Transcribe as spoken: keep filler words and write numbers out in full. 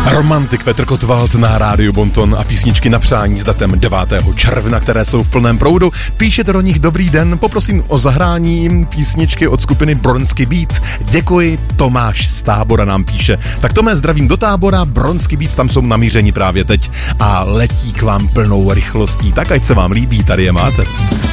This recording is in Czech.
Romantik Petr Kotwald na rádiu Bonton a písničky na přání s datem devátého června, které jsou v plném proudu. Píšete do nich dobrý den, poprosím o zahrání písničky od skupiny Bronský Beat. Děkuji, Tomáš z Tábora nám píše. Tak Tome, zdravím do Tábora, Bronský Beat tam jsou namíření právě teď a letí k vám plnou rychlostí. Tak ať se vám líbí, tady je máte.